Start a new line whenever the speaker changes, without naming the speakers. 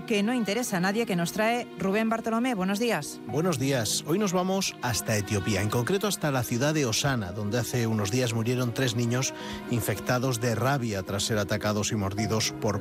que no interesa a nadie, que nos trae Rubén Bartolomé. Buenos días.
Buenos días. Hoy nos vamos hasta Etiopía, en concreto hasta la ciudad de Osana, donde hace unos días murieron 3 niños infectados de rabia tras ser atacados y mordidos por